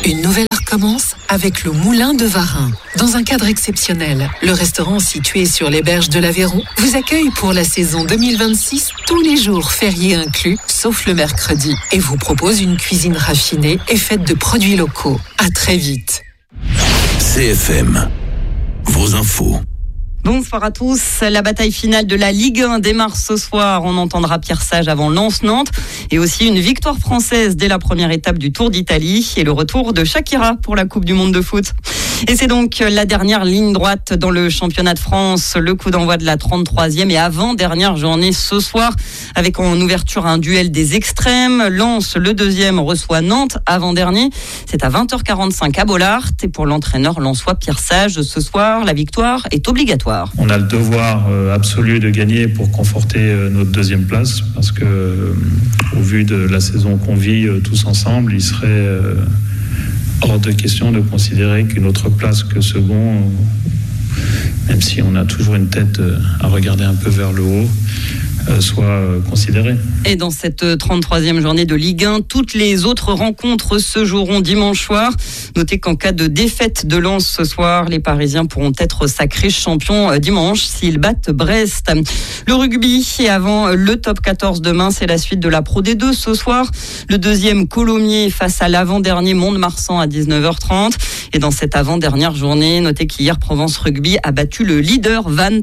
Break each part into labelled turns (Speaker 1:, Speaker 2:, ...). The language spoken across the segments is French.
Speaker 1: Une nouvelle heure commence avec le Moulin de Varin. Dans un cadre exceptionnel, le restaurant situé sur les berges de l'Aveyron vous accueille pour la saison 2026, tous les jours fériés inclus, sauf le mercredi, et vous propose une cuisine raffinée et faite de produits locaux. À très vite.
Speaker 2: CFM, vos infos.
Speaker 3: Bonsoir à tous. La bataille finale de la Ligue 1 démarre ce soir. On entendra Pierre Sage avant Lens-Nantes et aussi une victoire française dès la première étape du Tour d'Italie et le retour de Shakira pour la Coupe du Monde de foot. Et c'est donc la dernière ligne droite dans le championnat de France. Le coup d'envoi de la 33e et avant-dernière journée ce soir avec en ouverture un duel des extrêmes. Lens, le deuxième, reçoit Nantes avant-dernier. C'est à 20h45 à Bollaert. Et pour l'entraîneur lensois Pierre Sage, ce soir, la victoire est obligatoire.
Speaker 4: On a le devoir absolu de gagner pour conforter notre deuxième place parce que au vu de la saison qu'on vit tous ensemble, il serait hors de question de considérer qu'une autre place que second, même si on a toujours une tête à regarder un peu vers le haut, soit considérée.
Speaker 3: Et dans cette 33e journée de Ligue 1, toutes les autres rencontres se joueront dimanche soir. Notez qu'en cas de défaite de Lens ce soir, les Parisiens pourront être sacrés champions dimanche s'ils battent Brest. Le rugby et avant le top 14 demain, c'est la suite de la Pro D2 ce soir. Le deuxième Colomiers face à l'avant-dernier Mont-de-Marsan à 19h30. Et dans cette avant-dernière journée, notez qu'hier Provence Rugby a battu le leader Vannes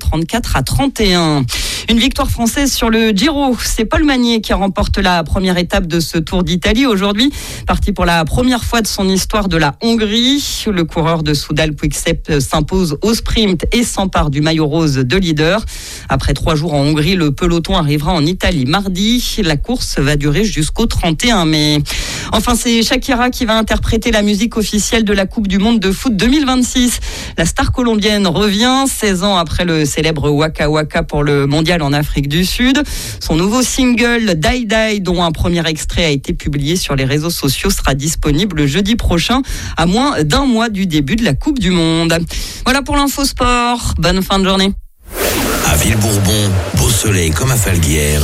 Speaker 3: 34-31. Une victoire française sur le Giro. C'est Paul Magnier qui remporte la première étape de ce Tour d'Italie aujourd'hui. Parti pour la première fois de son histoire de la Hongrie. Le coureur de Soudal Quick-Step s'impose au sprint et s'empare du maillot rose de leader. Après 3 jours en Hongrie, le peloton arrivera en Italie mardi. La course va durer jusqu'au 31 mai. Enfin, c'est Shakira qui va interpréter la musique officielle de la Coupe du Monde de foot 2026. La star colombienne revient 16 ans après le célèbre Waka Waka pour le mondial en Afrique du Sud. Son nouveau single Die Die, dont un premier extrait a été publié sur les réseaux sociaux, sera disponible jeudi prochain, à moins d'un mois du début de la Coupe du Monde. Voilà pour l'info sport. Bonne fin de journée.
Speaker 2: À Villebourbon, beau soleil comme à Falguière.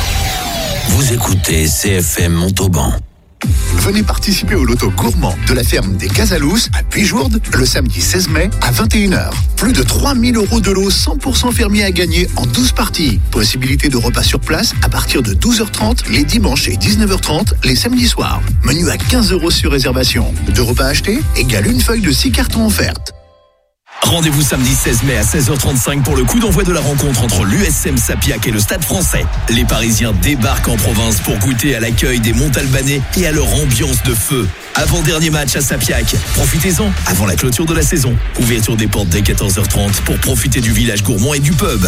Speaker 2: Vous écoutez CFM Montauban.
Speaker 5: Venez participer au loto gourmand de la ferme des Casalous à Puijourde le samedi 16 mai à 21h. Plus de 3 000 € de lot 100% fermier à gagner en 12 parties. Possibilité de repas sur place à partir de 12h30 les dimanches et 19h30 les samedis soirs. Menu à 15 € sur réservation. 2 repas achetés égale une feuille de 6 cartons offertes.
Speaker 2: Rendez-vous samedi 16 mai à 16h35 pour le coup d'envoi de la rencontre entre l'USM Sapiac et le Stade Français. Les Parisiens débarquent en province pour goûter à l'accueil des Montalbanais et à leur ambiance de feu. Avant-dernier match à Sapiac. Profitez-en avant la clôture de la saison. Ouverture des portes dès 14h30 pour profiter du village gourmand et du pub.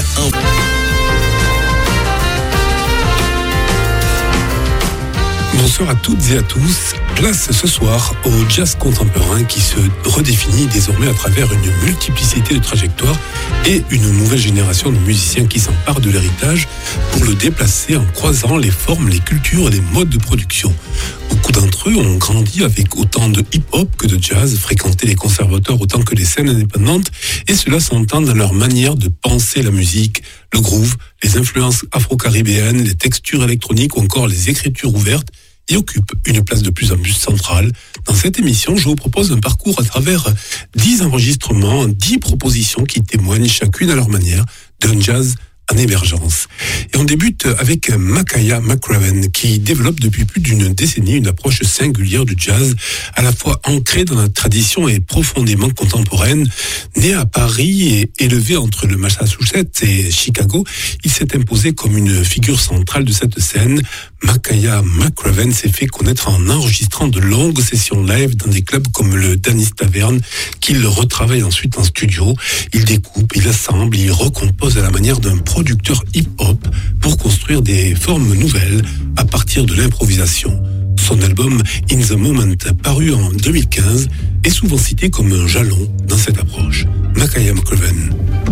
Speaker 6: Bonsoir à toutes et à tous. Place ce soir au jazz contemporain qui se redéfinit désormais à travers une multiplicité de trajectoires et une nouvelle génération de musiciens qui s'emparent de l'héritage pour le déplacer en croisant les formes, les cultures et les modes de production. Beaucoup d'entre eux ont grandi avec autant de hip-hop que de jazz, fréquenté les conservatoires autant que les scènes indépendantes, et cela s'entend dans leur manière de penser la musique, le groove, les influences afro-caribéennes, les textures électroniques ou encore les écritures ouvertes, et occupe une place de plus en plus centrale. Dans cette émission, je vous propose un parcours à travers 10 enregistrements, 10 propositions qui témoignent chacune à leur manière d'un jazz en émergence. Et on débute avec Makaya McCraven qui développe depuis plus d'une décennie une approche singulière du jazz, à la fois ancrée dans la tradition et profondément contemporaine. Né à Paris et élevé entre le Massachusetts et Chicago, il s'est imposé comme une figure centrale de cette scène. Makaya McCraven s'est fait connaître en enregistrant de longues sessions live dans des clubs comme le Danny's Tavern, qu'il retravaille ensuite en studio. Il découpe, il assemble, il recompose à la manière d'un producteur hip-hop pour construire des formes nouvelles à partir de l'improvisation. Son album In the Moment, paru en 2015, est souvent cité comme un jalon dans cette approche. Makaya McCraven.